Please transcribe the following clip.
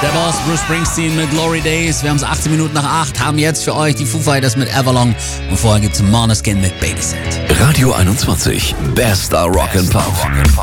Der Boss Bruce Springsteen mit Glory Days. Wir haben es 18 Minuten nach 8, haben jetzt für euch die Foo Fighters mit Everlong und vorher gibt's Måneskin mit Babysit. Radio 21, bester Rock and Pop.